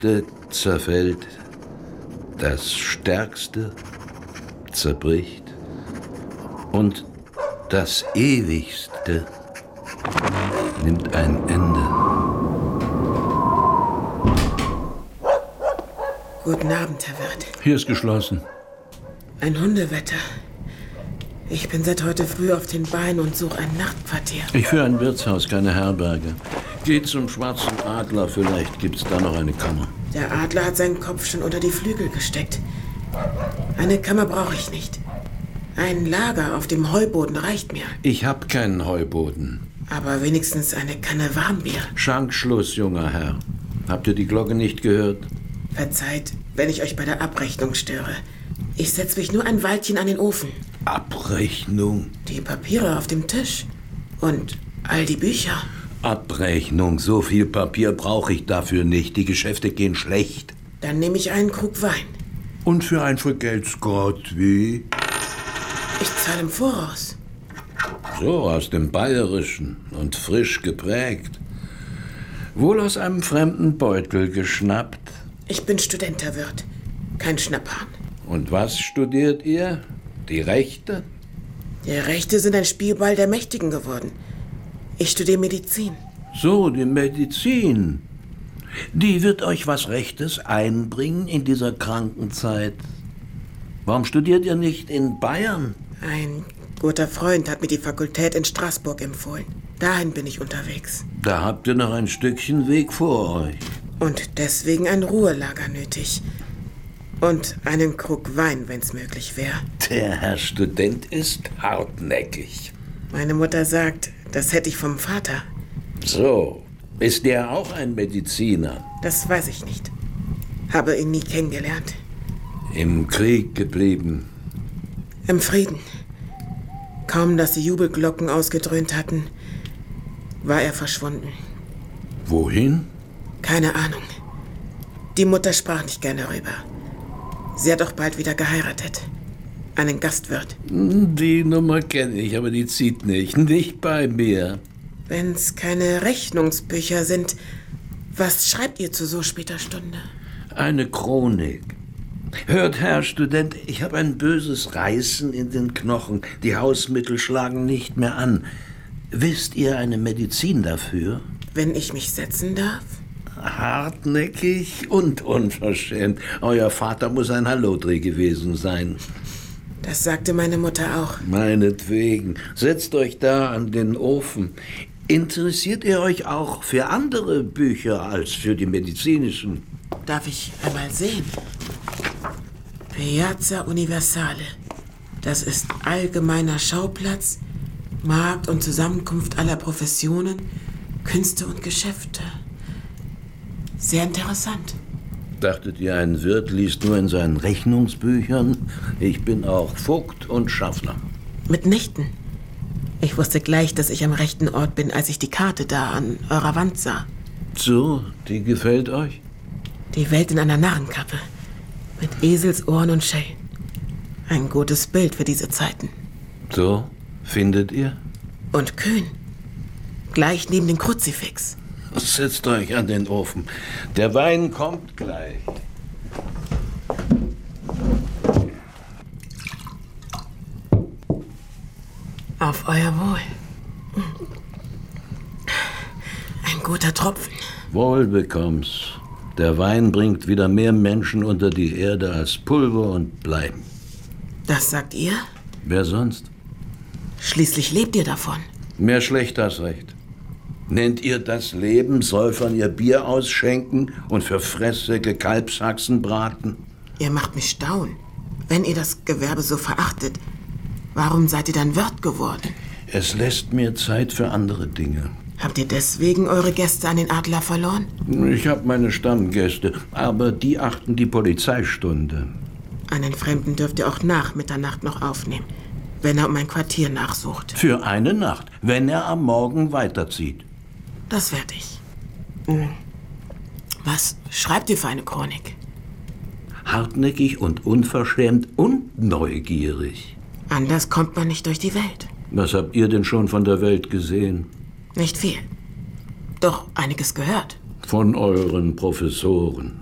Schwächste zerfällt, das Stärkste zerbricht und das Ewigste nimmt ein Ende. Guten Abend, Herr Wirt. Hier ist geschlossen. Ein Hundewetter. Ich bin seit heute früh auf den Beinen und suche ein Nachtquartier. Ich führe ein Wirtshaus, keine Herberge. Geht zum Schwarzen Adler, vielleicht gibt's da noch eine Kammer. Der Adler hat seinen Kopf schon unter die Flügel gesteckt. Eine Kammer brauche ich nicht. Ein Lager auf dem Heuboden reicht mir. Ich hab keinen Heuboden. Aber wenigstens eine Kanne Warmbier. Schankschluss, junger Herr. Habt ihr die Glocke nicht gehört? Verzeiht, wenn ich euch bei der Abrechnung störe. Ich setze mich nur ein Weilchen an den Ofen. Abrechnung? Die Papiere auf dem Tisch. Und all die Bücher. Abrechnung, so viel Papier brauche ich dafür nicht. Die Geschäfte gehen schlecht. Dann nehme ich einen Krug Wein. Und für ein vergelt's Gott, wie? Ich zahle im Voraus. So, aus dem Bayerischen und frisch geprägt. Wohl aus einem fremden Beutel geschnappt. Ich bin Student, Herr Wirt. Kein Schnapphahn. Und was studiert ihr? Die Rechte? Die Rechte sind ein Spielball der Mächtigen geworden. Ich studiere Medizin. So, die Medizin. Die wird euch was Rechtes einbringen in dieser kranken Zeit. Warum studiert ihr nicht in Bayern? Ein guter Freund hat mir die Fakultät in Straßburg empfohlen. Dahin bin ich unterwegs. Da habt ihr noch ein Stückchen Weg vor euch. Und deswegen ein Ruhelager nötig. Und einen Krug Wein, wenn's möglich wäre. Der Herr Student ist hartnäckig. Meine Mutter sagt, das hätte ich vom Vater. So, ist der auch ein Mediziner? Das weiß ich nicht. Habe ihn nie kennengelernt. Im Krieg geblieben. Im Frieden. Kaum, dass die Jubelglocken ausgedröhnt hatten, war er verschwunden. Wohin? Keine Ahnung. Die Mutter sprach nicht gerne darüber. Sie hat auch bald wieder geheiratet. Einen Gastwirt. Die Nummer kenne ich, aber die zieht nicht. Nicht bei mir. Wenn's keine Rechnungsbücher sind, was schreibt ihr zu so später Stunde? Eine Chronik. Hört, Herr Student, ich habe ein böses Reißen in den Knochen. Die Hausmittel schlagen nicht mehr an. Wisst ihr eine Medizin dafür? Wenn ich mich setzen darf? Hartnäckig und unverschämt. Euer Vater muss ein Hallodri gewesen sein. Das sagte meine Mutter auch. Meinetwegen. Setzt euch da an den Ofen. Interessiert ihr euch auch für andere Bücher als für die medizinischen? Darf ich einmal sehen? Piazza Universale. Das ist allgemeiner Schauplatz, Markt und Zusammenkunft aller Professionen, Künste und Geschäfte. Sehr interessant. Dachtet ihr, ein Wirt liest nur in seinen Rechnungsbüchern? Ich bin auch Vogt und Schaffner. Mitnichten. Ich wusste gleich, dass ich am rechten Ort bin, als ich die Karte da an eurer Wand sah. So, die gefällt euch? Die Welt in einer Narrenkappe. Mit Eselsohren und Schellen. Ein gutes Bild für diese Zeiten. So, findet ihr? Und kühn. Gleich neben dem Kruzifix. Setzt euch an den Ofen. Der Wein kommt gleich. Auf euer Wohl. Ein guter Tropfen. Wohl bekomm's. Der Wein bringt wieder mehr Menschen unter die Erde als Pulver und Blei. Das sagt ihr? Wer sonst? Schließlich lebt ihr davon. Mehr schlecht als recht. Nennt ihr das Leben, Säufern ihr Bier ausschenken und für Fresssäcke Kalbshaxen braten? Ihr macht mich staunen. Wenn ihr das Gewerbe so verachtet, warum seid ihr dann Wirt geworden? Es lässt mir Zeit für andere Dinge. Habt ihr deswegen eure Gäste an den Adler verloren? Ich habe meine Stammgäste, aber die achten die Polizeistunde. Einen Fremden dürft ihr auch nach Mitternacht noch aufnehmen, wenn er um ein Quartier nachsucht. Für eine Nacht, wenn er am Morgen weiterzieht. Das werd ich. Was schreibt ihr für eine Chronik? Hartnäckig und unverschämt und neugierig. Anders kommt man nicht durch die Welt. Was habt ihr denn schon von der Welt gesehen? Nicht viel. Doch einiges gehört. Von euren Professoren.